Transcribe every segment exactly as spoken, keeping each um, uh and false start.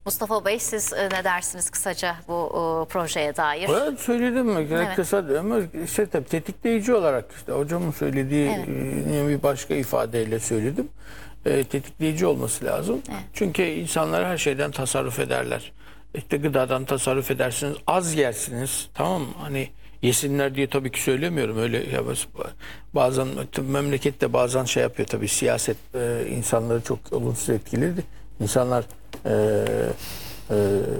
Mustafa Bey, siz e, ne dersiniz kısaca bu e, projeye dair? Ben söyledim mi? Evet. Kısa ama işte tabii tetikleyici olarak işte hocamın söylediği Evet. e, bir başka ifadeyle söyledim. E, tetikleyici olması lazım. Evet. Çünkü insanlar her şeyden tasarruf ederler. İşte gıdadan tasarruf edersiniz. Az yersiniz. Tamam mı? Hani yesinler diye tabii ki söylemiyorum. Öyle ya bazen memlekette bazen şey yapıyor tabii, siyaset e, insanları çok olumsuz etkiledi. İnsanlar e, e,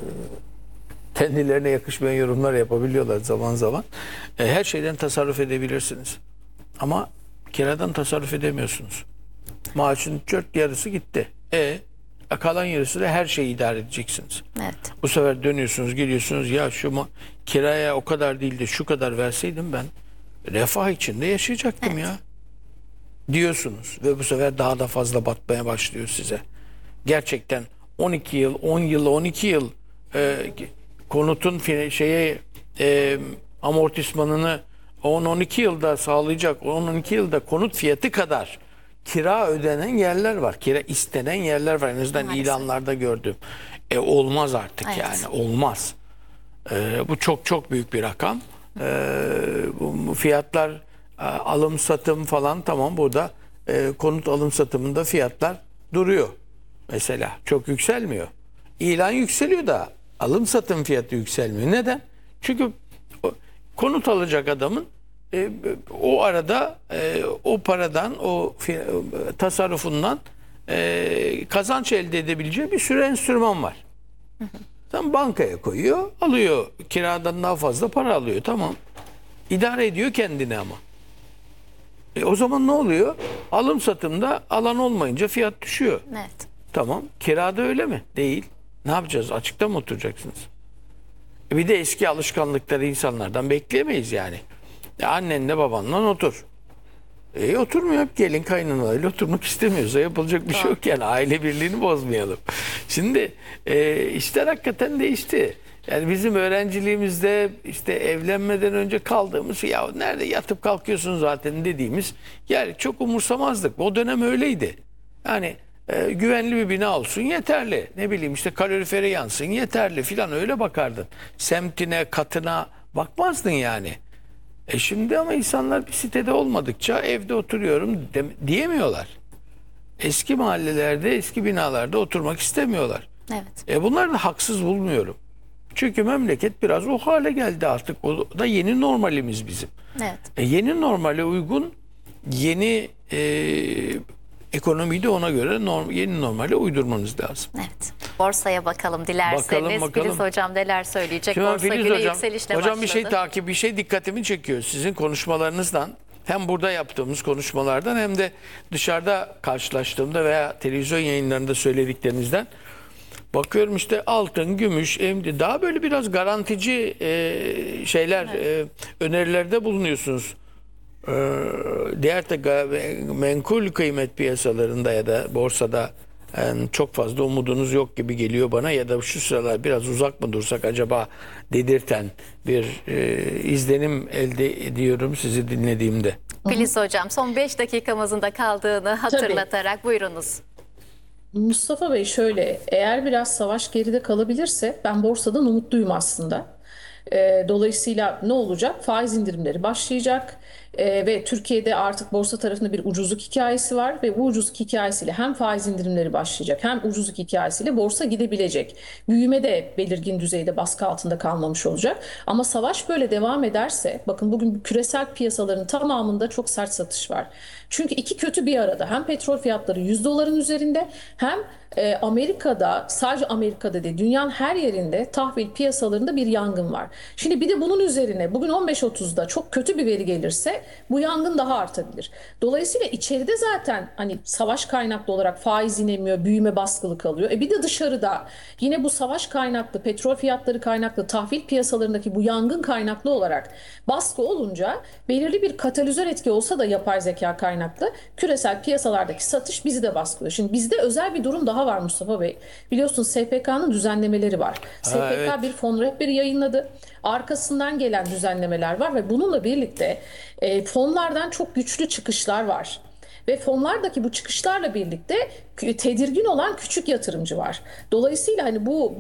kendilerine yakışmayan yorumlar yapabiliyorlar zaman zaman. E, her şeyden tasarruf edebilirsiniz. Ama kiradan tasarruf edemiyorsunuz. Maaşın dört yarısı gitti. E kalan yarısı da her şeyi idare edeceksiniz. Evet. Bu sefer dönüyorsunuz, geliyorsunuz, ya şu ma- kiraya o kadar değil de şu kadar verseydim ben refah içinde yaşayacaktım Evet. ya diyorsunuz ve bu sefer daha da fazla batmaya başlıyor size. Gerçekten on iki yıl, on yıl, on iki yıl e, konutun fine- şeye e, amortismanını on on iki yılda sağlayacak, on on iki yılda konut fiyatı kadar kira ödenen yerler var. Kira istenen yerler var. En azından Maalesef. ilanlarda gördüm. E olmaz artık, Evet. yani olmaz. E, bu çok çok büyük bir rakam. E, bu, bu fiyatlar e, alım satım falan, tamam, burada e, konut alım satımında fiyatlar duruyor. Mesela çok yükselmiyor. İlan yükseliyor da alım satım fiyatı yükselmiyor. Neden? Çünkü o- konut alacak adamın e, o arada e, o paradan, o fi- tasarrufundan e, kazanç elde edebileceği bir sürü enstrüman var. Tam bankaya koyuyor, alıyor. Kiradan daha fazla para alıyor. Tamam. İdare ediyor kendini ama. E, o zaman ne oluyor? Alım satımda alan olmayınca fiyat düşüyor. Evet. Tamam. Kirada öyle mi? Değil. Ne yapacağız? Açıkta mı oturacaksınız? E bir de eski alışkanlıkları insanlardan bekleyemeyiz yani. E annenle babanla otur. E oturmuyor. Gelin kaynanalarıyla oturmak istemiyorsa yapılacak bir şey yok yani. Aile birliğini bozmayalım. Şimdi e, işler hakikaten değişti. Yani bizim öğrenciliğimizde işte evlenmeden önce kaldığımız, ya nerede yatıp kalkıyorsun zaten dediğimiz yer çok umursamazdık. O dönem öyleydi. Yani e, güvenli bir bina olsun yeterli. Ne bileyim işte kalorifere yansın yeterli filan, öyle bakardın. Semtine, katına bakmazdın yani. E şimdi ama insanlar bir sitede olmadıkça evde oturuyorum de, diyemiyorlar. Eski mahallelerde, eski binalarda oturmak istemiyorlar. Evet. E bunları da haksız bulmuyorum. Çünkü memleket biraz o hale geldi artık. O da yeni normalimiz bizim. Evet. E yeni normale uygun yeni e, ekonomiyi de ona göre norm, yeni normale uydurmanız lazım. Evet. Borsaya bakalım dilerseniz. Bakalım, bakalım. Filiz Hocam neler söyleyecek? Şimdi Borsa Filiz güne hocam, yükselişle hocam başladı. bir şey takip, bir şey dikkatimi çekiyor sizin konuşmalarınızdan. Hem burada yaptığımız konuşmalardan hem de dışarıda karşılaştığımda veya televizyon yayınlarında söylediklerinizden bakıyorum, işte altın, gümüş, emdi, daha böyle biraz garantici e, şeyler, e, önerilerde bulunuyorsunuz. E, diğer de menkul kıymet piyasalarında ya da borsada yani çok fazla umudunuz yok gibi geliyor bana, ya da şu sıralar biraz uzak mı dursak acaba dedirten bir e, izlenim elde ediyorum sizi dinlediğimde. Filiz Hocam, son beş dakikamızın da kaldığını hatırlatarak buyurunuz. Mustafa Bey, şöyle, eğer biraz savaş geride kalabilirse ben borsadan umutluyum aslında. Ee, dolayısıyla ne olacak? Faiz indirimleri başlayacak. Ee, ve Türkiye'de artık borsa tarafında bir ucuzluk hikayesi var ve bu ucuzluk hikayesiyle hem faiz indirimleri başlayacak hem ucuzluk hikayesiyle borsa gidebilecek. Büyüme de belirgin düzeyde baskı altında kalmamış olacak. Ama savaş böyle devam ederse, bakın bugün küresel piyasaların tamamında çok sert satış var. Çünkü iki kötü bir arada, hem petrol fiyatları yüz doların üzerinde hem e, Amerika'da, sadece Amerika'da değil, dünyanın her yerinde tahvil piyasalarında bir yangın var. Şimdi bir de bunun üzerine bugün on beş otuzda çok kötü bir veri gelirse bu yangın daha artabilir. Dolayısıyla içeride zaten hani savaş kaynaklı olarak faiz inemiyor, büyüme baskılı kalıyor. E bir de dışarıda yine bu savaş kaynaklı, petrol fiyatları kaynaklı, tahvil piyasalarındaki bu yangın kaynaklı olarak baskı olunca belirli bir katalizör etki olsa da yapay zeka kaynaklı küresel piyasalardaki satış bizi de baskılıyor. Şimdi bizde özel bir durum daha var Mustafa Bey. Biliyorsunuz S P K'nın düzenlemeleri var. S P K evet. bir fon rehberi yayınladı. Arkasından gelen düzenlemeler var ve bununla birlikte e, fonlardan çok güçlü çıkışlar var. Ve fonlardaki bu çıkışlarla birlikte tedirgin olan küçük yatırımcı var. Dolayısıyla hani bu